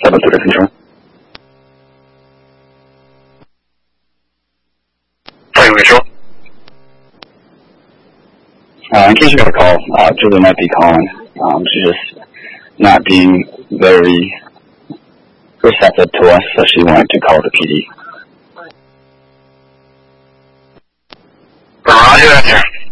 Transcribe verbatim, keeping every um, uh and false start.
seven to the control. Flight control. Uh, in case you got a call, uh, Julie might be calling. Um, she's just not being very receptive to us, so she wanted to call the P D. Roger that, sir.